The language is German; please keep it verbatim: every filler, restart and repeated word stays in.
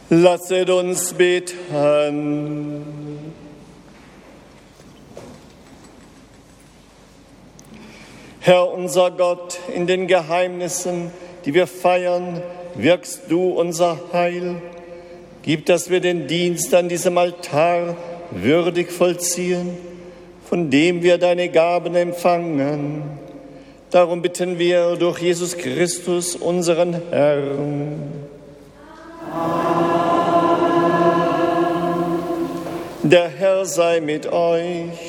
Lasset uns beten. Herr unser Gott, in den Geheimnissen, die wir feiern, wirkst du unser Heil. Gib, dass wir den Dienst an diesem Altar würdig vollziehen, von dem wir deine Gaben empfangen. Darum bitten wir durch Jesus Christus, unseren Herrn. Der Herr sei mit euch.